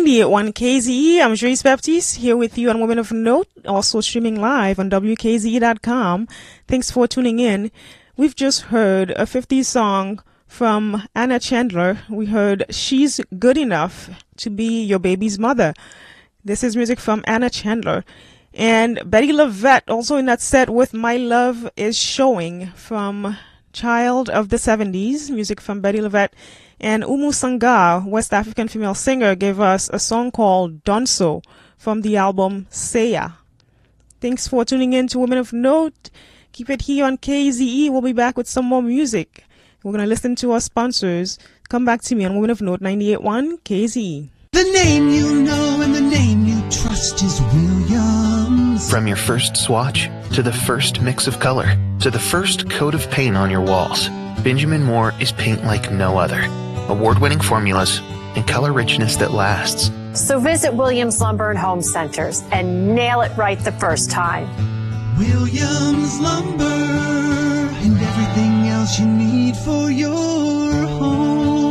98.1 KZE. I'm Joyce Baptiste here with you on Women of Note, also streaming live on WKZE.com. Thanks for tuning in. We've just heard a 50s song from Anna Chandler. We heard She's Good Enough to Be Your Baby's Mother. This is music from Anna Chandler. And Betty LaVette also in that set with My Love Is Showing from Child of the 70s, music from Betty LaVette. And Umu Sangar, West African female singer, gave us a song called Donso from the album Seya. Thanks for tuning in to Women of Note. Keep it here on KZE. We'll be back with some more music. We're going to listen to our sponsors. Come back to me on Women of Note 98.1 KZE. The name you know and the name you trust is Williams. From your first swatch, to the first mix of color, to the first coat of paint on your walls, Benjamin Moore is paint like no other. Award-winning formulas and color richness that lasts. So visit Williams Lumber and Home Centers and nail it right the first time. Williams Lumber and everything else you need for your home.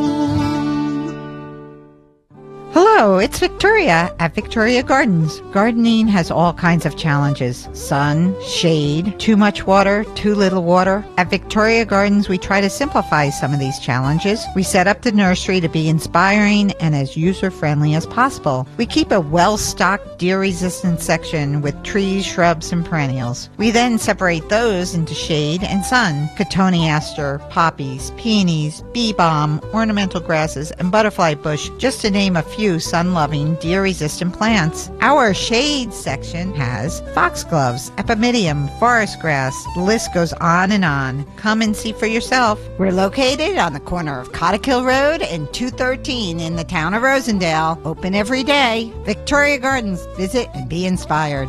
Hello, it's Victoria at Victoria Gardens. Gardening has all kinds of challenges. Sun, shade, too much water, too little water. At Victoria Gardens, we try to simplify some of these challenges. We set up the nursery to be inspiring and as user-friendly as possible. We keep a well-stocked deer-resistant section with trees, shrubs, and perennials. We then separate those into shade and sun. Cotoneaster, poppies, peonies, bee balm, ornamental grasses, and butterfly bush, just to name a few sun-loving, deer-resistant plants. Our shade section has foxgloves, epimedium, forest grass. The list goes on and on. Come and see for yourself. We're located on the corner of Cottikill Road and 213 in the town of Rosendale. Open every day. Victoria Gardens. Visit and be inspired.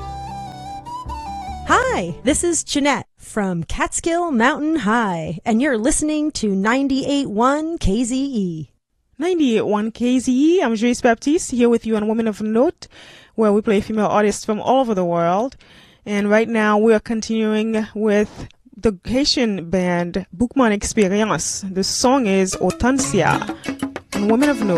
Hi, this is Jeanette from Catskill Mountain High, and you're listening to 98.1 KZE. 98.1 KZE. I'm Joyce Baptiste here with you on Women of Note, where we play female artists from all over the world. And right now we are continuing with the Haitian band Boukman Experience. The song is Hortensia on Women of Note.